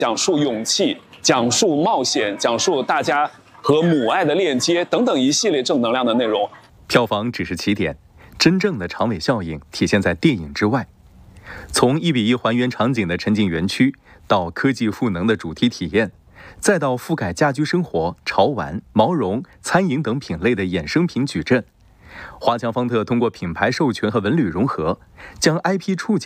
讲述勇气，讲述冒险，讲述大家和母爱的链接等等一系列正能量的内容。 票房只是起点，真正的长尾效应体现在电影之外。从1:1还原场景的沉浸园区，到科技赋能的主题体验，再到覆盖家居生活、潮玩、毛绒、餐饮等品类的衍生品矩阵，华强方特通过品牌授权和文旅融合，将 IP 触角